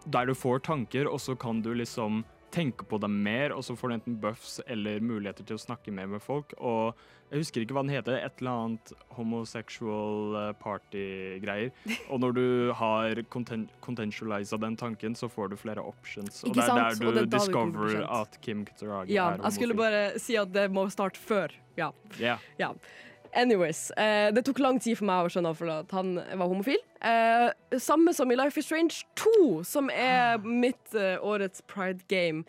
der du får tanker, og så kan du liksom tenke på dem mer, og så får du enten buffs eller muligheter til å snakke mer med folk. Og jeg husker ikke hva den heter, et eller annet homosexual party-greier. Og når du har contentialized den tanken, så får du flere options. Og det er der du discover at Kim Kitsuragi er homofil. Jeg skulle bare si at det må starte før. Ja. Yeah. Anyways, det tok lang tid for meg å skjønne for at han var homofil. Samme som i Life is Strange 2, som er mitt årets Pride Game.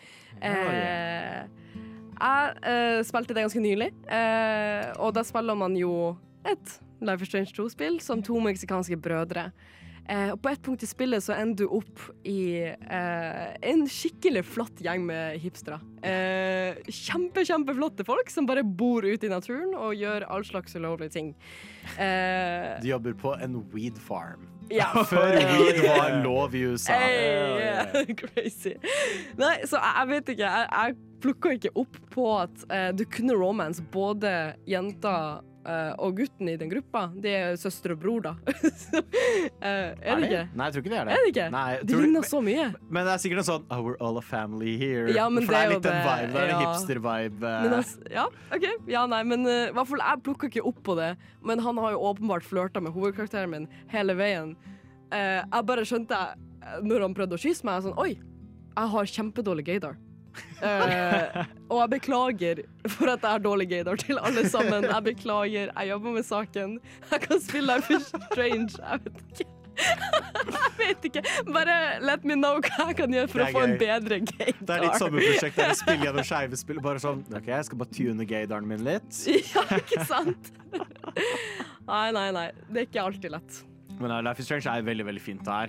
Jeg spilte det ganske nylig, og da spiller man jo et Life is Strange 2-spill som to meksikanske brødre. Og på et punkt i spillet så ender du opp i en skikkelig flott gjeng med hipstere. Kjempeflotte folk som bare bor ute i naturen og gjør all slags ulovlige ting. Du jobber på en weed farm. Ja. Før weed var lov i USA. Crazy. Nei, så jeg vet ikke. Jeg plukket ikke opp på at du kunne romance både jenter og gutten i den gruppa. De er søster og bror, da. Er det ikke? Nei, jeg tror ikke det er det. Er det ikke? Nei, de ligner så mye. Men det er sikkert en sånn oh, we're all a family here. Ja, men for det er litt det, en vibe. Det er en ja. hipster-vibe. Ja, ok. Ja, nei, men i hvert fall jeg plukket ikke opp på det. Men han har jo åpenbart flørtet med hovedkarakteren min hele veien. Jeg bare skjønte, når han prøvde å kysse meg, sånn, oi, jeg har kjempedårlig gaydar. Og jeg beklager for at jeg har dårlig gaydar til alle sammen. Jeg beklager, jeg jobber med saken. Jeg kan spille Life is Strange. Jeg vet ikke. Bare let me know hva jeg kan gjøre for å få en bedre gaydar. Det er litt sommerprosjekt der jeg spiller gjennom skeive spill. Bare sånn, ok, jeg skal bare tune gaydaren min litt. Ja, ikke sant? Nei. Det er ikke alltid lett. Men Life is Strange er veldig, veldig fint der.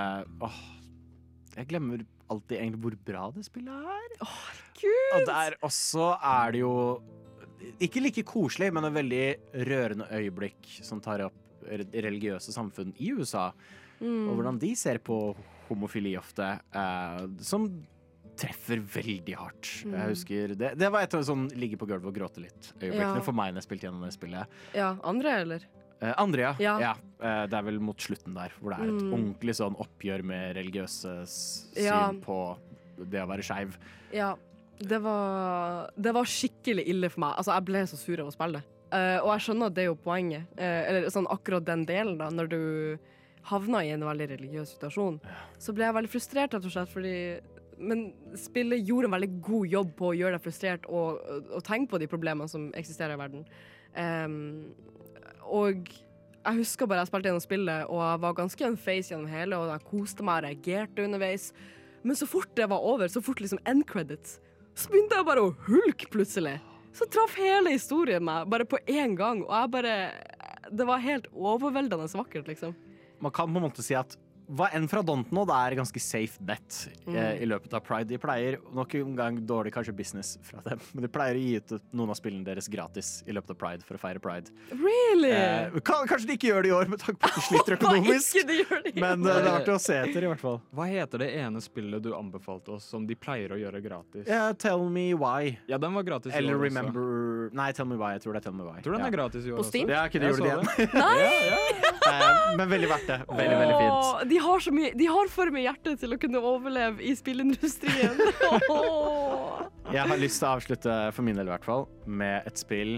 Jeg glemmer alltid egentlig hvor bra det spillet er. Gud! Og der også er det jo ikke like koselig, men en veldig rørende øyeblikk som tar opp religiøse samfunn i USA. Og hvordan de ser på homofili ofte, som treffer veldig hardt. Jeg husker, det var et av sånn ligge på gulvet og gråte litt øyeblikkene for meg når jeg spilte gjennom det spillet. Ja, andre eller? Andre, ja. Det er vel mot slutten der, hvor det er et ordentlig sånn oppgjør med religiøse syn på det å være skeiv. Ja, det var skikkelig ille for meg. Altså, jeg ble så sur av å spille det. Og jeg skjønner at det er jo poenget. Eller sånn akkurat den delen da, når du havna i en veldig religiøs situasjon, så ble jeg veldig frustrert, rett og slett, men spillet gjorde en veldig god jobb på å gjøre deg frustrert og tenke på de problemene som eksisterer i verden. Og jeg husker bare jeg spilte gjennom spillet, og jeg var ganske en face gjennom hele, og jeg koste meg og reagerte underveis. Men så fort det var over, så fort liksom end credits, så begynte jeg bare å hulke plutselig. Så traff hele historien meg bare på en gang, og det var helt overveldende vakkert, liksom. Man kan på en måte si at hva enn fra Donten nå, det er ganske safe bet i løpet av Pride. De pleier nok en gang dårlig kanskje business fra dem, men de pleier å gi ut noen av spillene deres gratis i løpet av Pride for å feire Pride. Really? Kanskje de ikke gjør det i år med tanke på at de sliter økonomisk, men det er artig å se etter i hvert fall. Hva heter det ene spillet du anbefalte oss som de pleier å gjøre gratis? Tell Me Why. Ja, den var gratis i år eller også. Remember... Nei, Tell Me Why. Jeg tror det er Tell Me Why. Jeg tror den er gratis i år på Steam? også. Ja, ikke de gjorde det igjen. Nei! Men veldig verdt det. Veldig, veldig fint. De har for mye hjerte til å kunne overleve i spillindustrien. Jeg har lyst til å avslutte, for min del i hvert fall, med et spill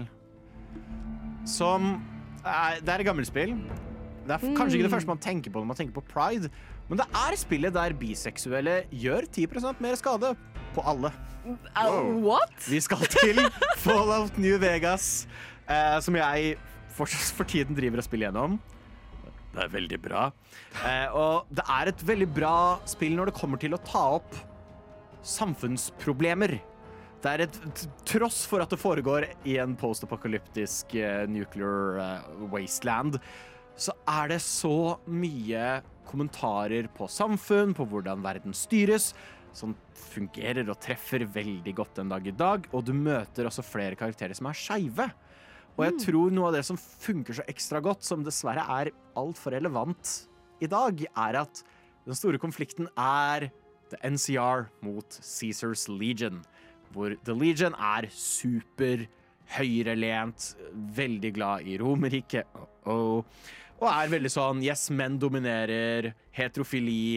som det er et gammelt spill. Det er kanskje ikke det første man tenker på når man tenker på Pride, men det er spillet der biseksuelle gjør 10% mer skade på alle. What? Vi skal til Fallout New Vegas, som jeg for tiden driver og spiller gjennom. Det er veldig bra. Og det er et veldig bra spill når det kommer til å ta opp samfunnsproblemer. Det er tross for at det foregår i en post-apokalyptisk nuclear wasteland, så er det så mye kommentarer på samfunn, på hvordan verden styres, som fungerer og treffer veldig godt en dag i dag, og du møter også flere karakterer som er skeive. Og jeg tror noe av det som funker så ekstra godt, som dessverre er alt for relevant i dag, er at den store konflikten er The NCR mot Caesars Legion, hvor The Legion er super høyrelent, veldig glad i Romerriket, og er veldig sånn, yes, menn dominerer, heterofili,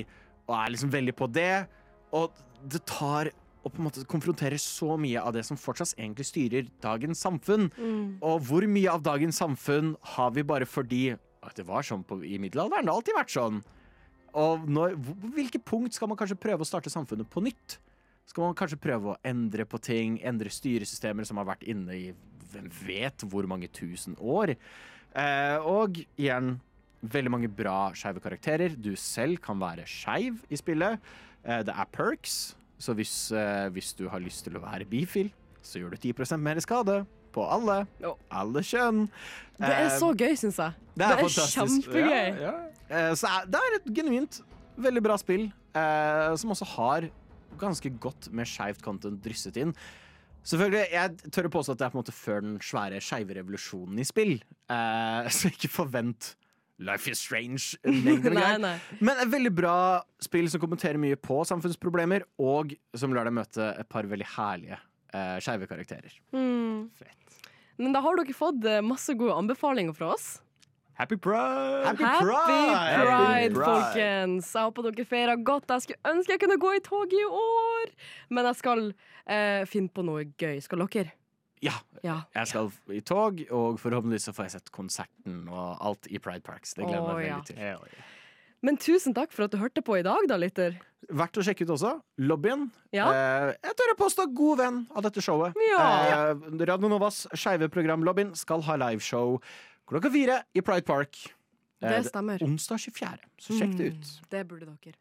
og er liksom veldig på det. Og det tar og på en måte konfronterer så mye av det som fortsatt egentlig styrer dagens samfunn. Og hvor mye av dagens samfunn har vi bare fordi at det var sånn i middelalderen? Det har alltid vært sånn. Og hvilke punkt skal man kanskje prøve å starte samfunnet på nytt? Skal man kanskje prøve å endre på ting, endre styresystemer som har vært inne i hvem vet hvor mange tusen år? Og igjen, veldig mange bra skeive karakterer. Du selv kan være skeiv i spillet. Det er perks, så hvis du har lyst til å være bifil, så gjør du 10% mer skade på alle kjønn. Det er så gøy, synes jeg. Det er kjempegøy. Så det er et genuint veldig bra spill, som også har ganske godt med skjevt content drysset inn. Selvfølgelig, jeg tør å påstå at det er på en måte før den svære skeive revolusjonen i spill. Så ikke forvent Life is Strange. Nei. Men et veldig bra spill som kommenterer mye på samfunnsproblemer, og som lar deg møte et par veldig herlige skeive karakterer. Fett. Men da har dere fått masse gode anbefalinger fra oss. Happy Pride! Happy Pride, Pride! folkens! Jeg håper dere feirer godt. Jeg skulle ønske jeg kunne gå i tog i år, men jeg skal finne på noe gøy. Skal dere? Ja, Ja. jeg skal i tog, og forhåpentligvis så får jeg sett konserten og alt i Pride Parks. Det gleder jeg meg veldig til. Men tusen takk for at du hørte på i dag, da, lytter. Verdt å sjekke ut også. Lobbyen. Ja. Jeg tør å påstå god venn av dette showet. Ja. Radio Novas skeive program Lobbyen skal ha liveshow 4:00 i Pride Park. Det stemmer. Onsdag 24. Så sjekk det ut. Det burde dere.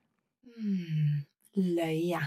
Løye.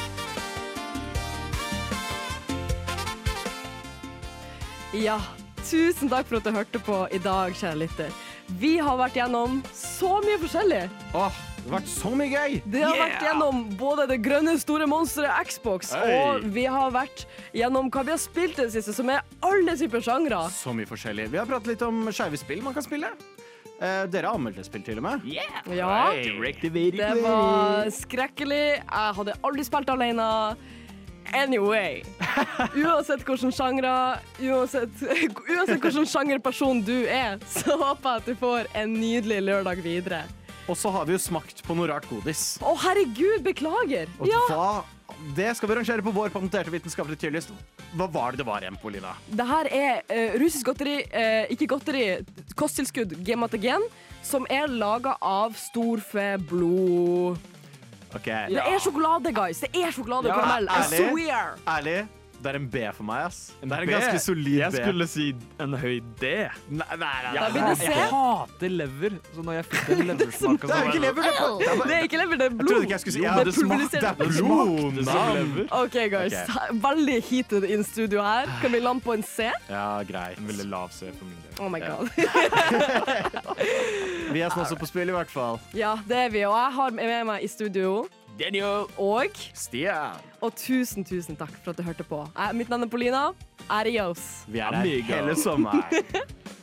Ja, tusen takk for at du hørte på i dag, kjære lytter. Vi har vært gjennom så mye forskjellig. Åh, det har vært så mye gøy! Det har vært gjennom både det grønne store monsteret Xbox, og vi har vært gjennom hva vi har spilt i det siste, som er alle typer sjangre. Så mye forskjellig. Vi har pratet litt om skeive spill man kan spille. Dere har anmeldt et spill til og med. Ja, det var skrekkelig. Jeg hadde aldri spilt alene. Anyway, uansett hvilken sjangre, uansett hvilken sjangerperson du er, så håper jeg at du får en nydelig lørdag videre. Og så har vi jo smakt på noe rart godis. Å herregud, beklager. Og det skal vi rangere på vår patenterte vitenskapelige tierlist. Hva var det var igjen, Polina? Det her er russisk godteri, ikke godteri, kosttilskudd, gematogen, som er laget av storfeblod. Okay. Det er sjokolade, guys. Det er sjokolade og karamell. I swear. Ærlig, det er en B for meg, ass. Det er en B? ganske solid B. Jeg skulle si en høy D. Nei. Da blir det C. Jeg hater lever, så når jeg fikk den leversmaken Det er ikke lever, Det er ikke lever, det er Jeg blod. trodde ikke jeg skulle si Det det er pulverisert. Det er Det blod. smakte som lever. OK, guys. Veldig heated in studio her. Kan vi lande på en C? Ja, greit. En veldig lav C for min del. Oh my Ja. god. Vi er også på spill i hvert fall. Ja, det er vi. Og jeg har med meg i studio Daniel. og Stian. Og tusen takk for at du hørte på. Mitt navn er Polina. Adios. Vi er her hele sommeren.